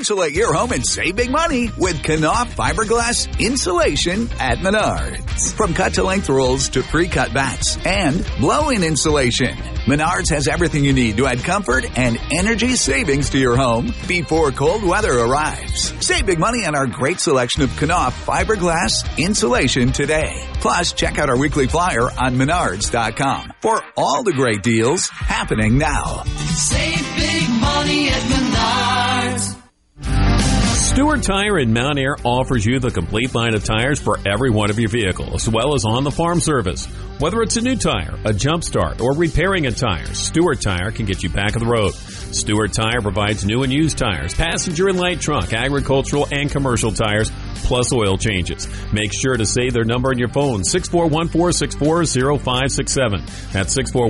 Insulate your home and save big money with Knauf fiberglass insulation at Menards. From cut-to-length rolls to pre-cut bats and blow-in insulation, Menards has everything you need to add comfort and energy savings to your home before cold weather arrives. Save big money on our great selection of Knauf fiberglass insulation today. Plus, check out our weekly flyer on Menards.com for all the great deals happening now. Save big money at Menards. Stewart Tire in Mount Air offers you the complete line of tires for every one of your vehicles, as well as on-the-farm service. Whether it's a new tire, a jump start, or repairing a tire, Stewart Tire can get you back on the road. Stewart Tire provides new and used tires, passenger and light truck, agricultural, and commercial tires, plus oil changes. Make sure to save their number on your phone, 6414-640567. That's 6414-640567.